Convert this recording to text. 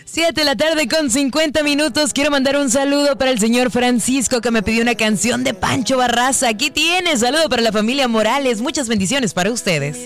7:50 p.m. Quiero mandar un saludo para el señor Francisco que me pidió una canción de Pancho Barraza. Aquí tienes, saludo para la familia Morales. Muchas bendiciones para ustedes.